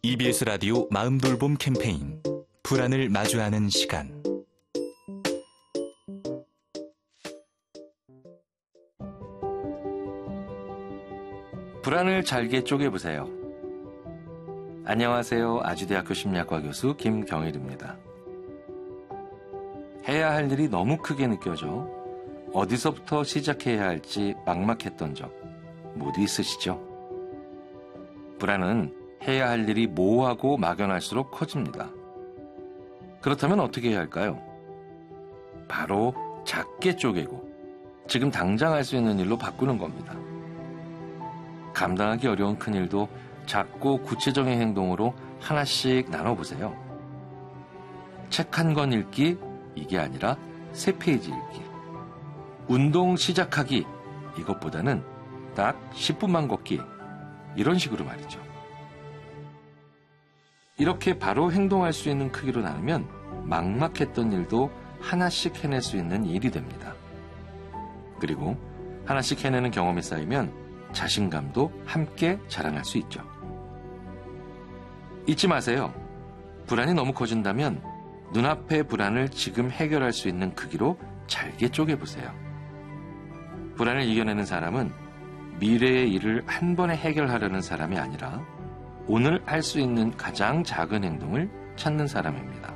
EBS 라디오 마음돌봄 캠페인 불안을 마주하는 시간. 불안을 잘게 쪼개보세요. 안녕하세요. 아주대학교 심리학과 교수 김경일입니다. 해야 할 일이 너무 크게 느껴져 어디서부터 시작해야 할지 막막했던 적 모두 있으시죠? 불안은 해야 할 일이 모호하고 막연할수록 커집니다. 그렇다면 어떻게 해야 할까요? 바로 작게 쪼개고 지금 당장 할 수 있는 일로 바꾸는 겁니다. 감당하기 어려운 큰일도 작고 구체적인 행동으로 하나씩 나눠보세요. 책 한 권 읽기, 이게 아니라 3페이지 읽기. 운동 시작하기, 이것보다는 딱 10분만 걷기, 이런 식으로 말이죠. 이렇게 바로 행동할 수 있는 크기로 나누면 막막했던 일도 하나씩 해낼 수 있는 일이 됩니다. 그리고 하나씩 해내는 경험이 쌓이면 자신감도 함께 자라날 수 있죠. 잊지 마세요. 불안이 너무 커진다면 눈앞의 불안을 지금 해결할 수 있는 크기로 잘게 쪼개보세요. 불안을 이겨내는 사람은 미래의 일을 한 번에 해결하려는 사람이 아니라 오늘 할 수 있는 가장 작은 행동을 찾는 사람입니다.